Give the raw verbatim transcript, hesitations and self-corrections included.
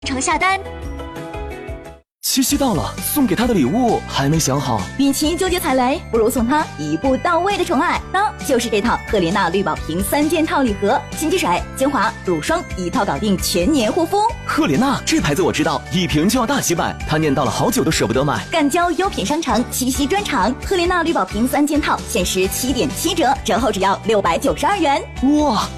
成下单。 七夕到了，送给他的礼物还没想好， 与其纠结踩雷，不如送他一步到位的宠爱，那就是这套赫莲娜绿宝瓶三件套礼盒，新积水、精华、乳霜一套搞定全年护肤。 赫莲娜这牌子我知道，一瓶就要大几百，他念叨了好久都舍不得买。 赣胶优品商城七夕专场，赫莲娜绿宝瓶三件套限时七点七折，折后只要六百九十二元。 哇，